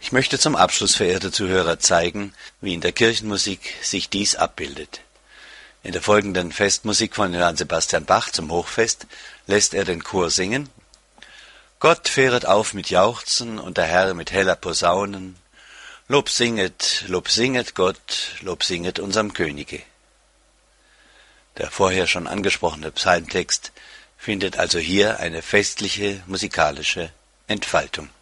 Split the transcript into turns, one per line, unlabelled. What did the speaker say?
Ich möchte zum Abschluss, verehrte Zuhörer, zeigen, wie in der Kirchenmusik sich dies abbildet. In der folgenden Festmusik von Johann Sebastian Bach zum Hochfest lässt er den Chor singen: Gott fähret auf mit Jauchzen und der Herr mit heller Posaunen. Lob singet Gott, Lob singet unserem Könige. Der vorher schon angesprochene Psalmtext findet also hier eine festliche musikalische Entfaltung.